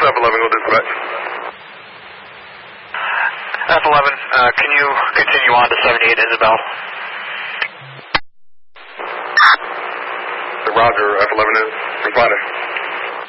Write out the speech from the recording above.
F11 will dispatch. F11, can you continue on to 78 Isabel? Roger, F11 is responding.